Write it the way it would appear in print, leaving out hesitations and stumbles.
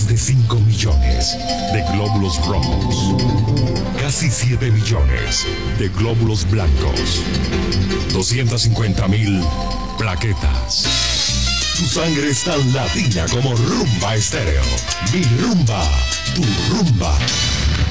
Más de 5 millones de glóbulos rojos. Casi 7 millones de glóbulos blancos. 250,000 plaquetas. Tu sangre es tan latina como Rumba Estéreo. Mi rumba, tu rumba.